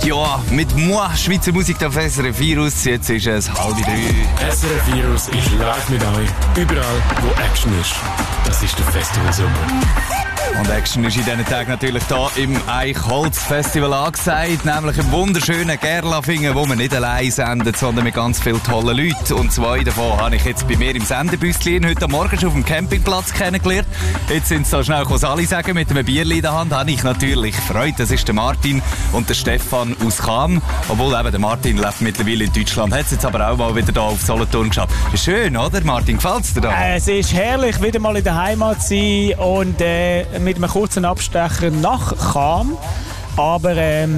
Ja, mit moi, Schweizer Musik auf SRF Virus. Jetzt ist es 2:30. SRF Virus ist live mit euch. Überall, wo Action ist. Das ist der Festival Sommer. Und Action ist in diesen Tagen natürlich hier im Eichholz-Festival angesagt, nämlich im wunderschönen Gerlafingen, wo wir nicht allein senden, sondern mit ganz vielen tollen Leuten. Und 2 davon habe ich jetzt bei mir im Sendebüsschen heute Morgen schon auf dem Campingplatz kennengelernt. Jetzt sind sie da schnell alle sagen, mit einem Bierli in der Hand, habe ich natürlich gefreut. Das ist der Martin und der Stefan aus Cham. Obwohl eben der Martin lebt mittlerweile in Deutschland, hat es jetzt aber auch mal wieder hier auf Solothurn geschafft. Ist schön, oder Martin? Gefällt es dir da? Es ist herrlich, wieder mal in der Heimat zu sein und mit einem kurzen Abstecher nach Cham. Aber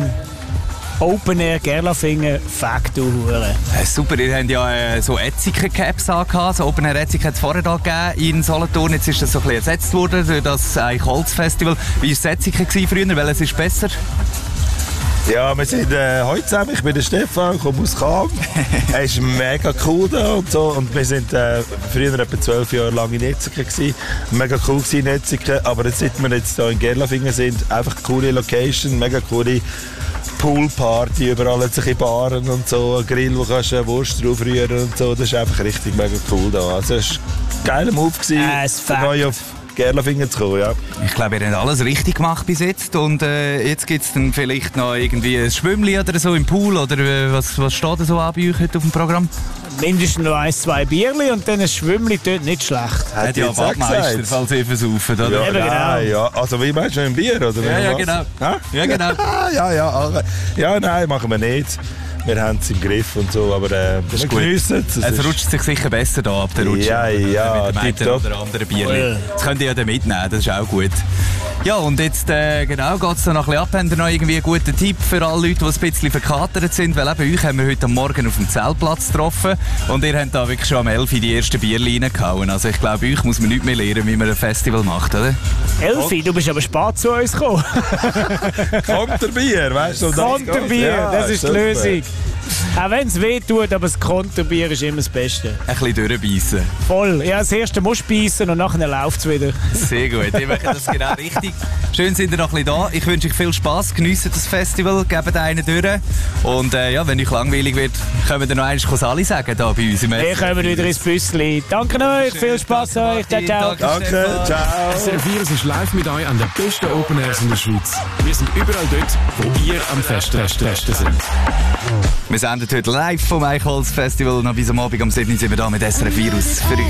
Open Air Gerlafingen, fuck du Hure. Super, ihr habt ja so Etziker-Caps angehabt. So Open Air Etziker hat es vorher da gegeben in Solothurn. Jetzt ist das so ein bisschen ersetzt worden durch das Eichholz-Festival. Wie war es Etziker früher? Welches ist besser? Ja, wir sind heute zusammen. Ich bin der Stefan, komme aus Cham. Er ist mega cool da und so. Und wir sind früher etwa 12 Jahre lang in Etziker gewesen. Mega cool gewesen in Etziker. Aber jetzt, seit wir jetzt hier in Gerlafingen sind, einfach eine coole Location, mega coole Poolparty, überall hat sich Baren und so, ein Grill, wo kannst du Wurst drauf rühren und so. Das ist einfach richtig mega cool da. Also es war ein geiler Move gewesen, neu auf Gerlafingen zu kommen, ja. Ich glaube, ihr habt alles richtig gemacht bis jetzt und jetzt gibt es dann vielleicht noch irgendwie ein Schwimmli oder so im Pool oder was steht da so an bei euch heute auf dem Programm? Mindestens noch 1, 2 Bierli und dann ein Schwimmli dort nicht schlecht. Hat ja Badmeister, falls ihr versaufen, oder? Ja, nein, ja. Also wie meinst du, ein Bier, oder? Ja, genau. Ja, genau. Ja, nein, machen wir nicht. Wir haben es im Griff und so, aber wir geniessen es. Es rutscht sich sicher besser da ab der Rutsche. Ja, mit dem einen oder anderen Bierli. Das könnt ihr ja dann mitnehmen, das ist auch gut. Ja, und jetzt genau geht es da noch ein bisschen ab. Habt ihr noch irgendwie einen guten Tipp für alle Leute, die ein bisschen verkatert sind? Weil eben euch haben wir heute Morgen auf dem Zeltplatz getroffen und ihr habt da wirklich schon am 11 Uhr die ersten Bierli reingehauen. Also ich glaube, euch muss man nicht mehr lernen, wie man ein Festival macht, oder? 11 Uhr? Du bist aber spät zu uns gekommen. Konterbier, weißt du? Konterbier, das ist die Lösung. Auch wenn es weh tut, aber das Konterbier ist immer das Beste. Ein bisschen durchbeissen. Voll. Ja, das erste muss beißen und nachher läuft es wieder. Sehr gut, ich mache das genau richtig. Schön sind ihr noch ein bisschen da. Ich wünsche euch viel Spass, geniessen das Festival, gebt einen durch. Und ja, wenn euch langweilig wird, können wir noch einmal Sali sagen hier bei uns im Wir kommen wieder ins Büssli. Danke euch, viel Spass euch. Ciao, ciao. Danke, ciao. SRF Virus ist live mit euch an den besten Open Airs in der Schweiz. Wir sind überall dort, wo ihr am Festen sind. Wir senden heute live vom Eichholz Festival. Noch bis am Abend um 7 Uhr sind wir da mit SRF Virus für euch.